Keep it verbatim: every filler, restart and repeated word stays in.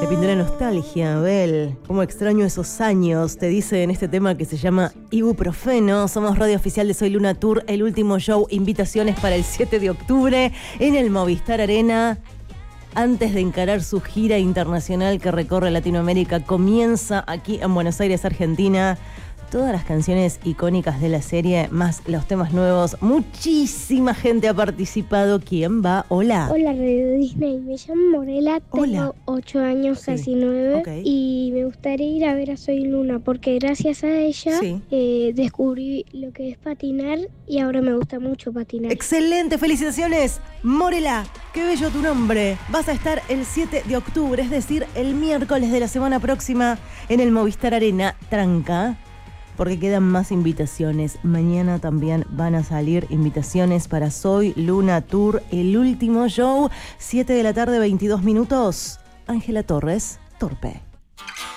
Le pinta la nostalgia, Abel. Cómo extraño esos años, te dice en este tema que se llama Ibuprofeno. Somos radio oficial de Soy Luna Tour, el último show. Invitaciones para el siete de octubre en el Movistar Arena. Antes de encarar su gira internacional que recorre Latinoamérica, comienza aquí en Buenos Aires, Argentina. Todas las canciones icónicas de la serie, más los temas nuevos. Muchísima gente ha participado. ¿Quién va? Hola. Hola, Radio Disney. Me llamo Morela, tengo Hola. ocho años, Sí. casi nueve. Ok. Y me gustaría ir a ver a Soy Luna, porque gracias a ella Sí. eh, descubrí lo que es patinar y ahora me gusta mucho patinar. Excelente, felicitaciones, Morela. Qué bello tu nombre. Vas a estar el siete de octubre, es decir, el miércoles de la semana próxima en el Movistar Arena. Tranca, porque quedan más invitaciones. Mañana también van a salir invitaciones para Soy Luna Tour, el último show, siete de la tarde, veintidós minutos. Ángela Torres, Torpe.